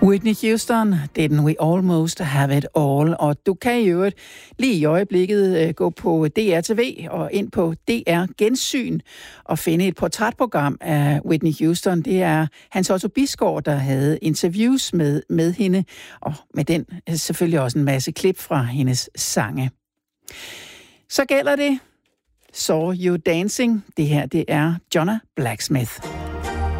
Whitney Houston, Didn't We Almost Have It All? Og du kan i øvrigt lige i øjeblikket gå på DR TV og ind på DR Gensyn og finde et portrætprogram af Whitney Houston. Det er Hans Otto Bisgaard, der havde interviews med hende, og med den selvfølgelig også en masse klip fra hendes sange. Så gælder det Saw You Dancing. Det her, det er Jonna Blacksmith.